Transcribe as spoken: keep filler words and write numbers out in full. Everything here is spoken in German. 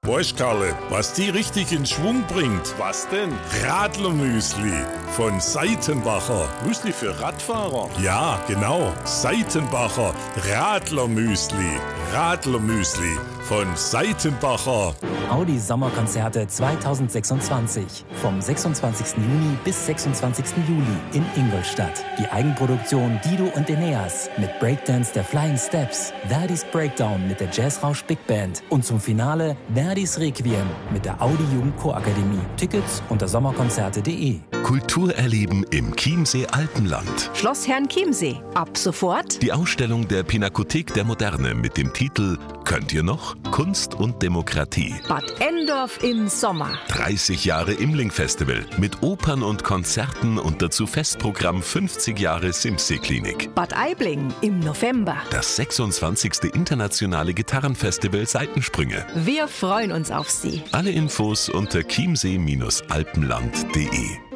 Weißt Karle, was die richtig in Schwung bringt? Was denn? Radlermüsli von Seitenbacher. Müsli für Radfahrer? Ja, genau. Seitenbacher Radlermüsli. Radlermüsli von Seitenbacher. Audi Sommerkonzerte zweitausendsechsundzwanzig. Vom sechsundzwanzigsten Juni bis sechsundzwanzigsten Juli in Ingolstadt. Die Eigenproduktion Dido und Eneas mit Breakdance der Flying Steps, Verdis Breakdown mit der Jazzrausch Big Band und zum Finale Verdis Requiem mit der Audi Jugendchor-Akademie. Tickets unter sommerkonzerte punkt de. Kultur erleben im Chiemsee Alpenland. Schloss Herrenchiemsee. Ab sofort Die Ausstellung der Pinakothek der Moderne mit dem Titel Könnt ihr noch? Kunst und Demokratie. Bad Endorf im Sommer. dreißig Jahre Imling-Festival mit Opern und Konzerten und dazu Festprogramm fünfzig Jahre Simsee-Klinik. Bad Aibling im November. Das sechsundzwanzigste internationale Gitarrenfestival Seitensprünge. Wir freuen uns auf Sie. Alle Infos unter chiemsee Alpenland punkt de.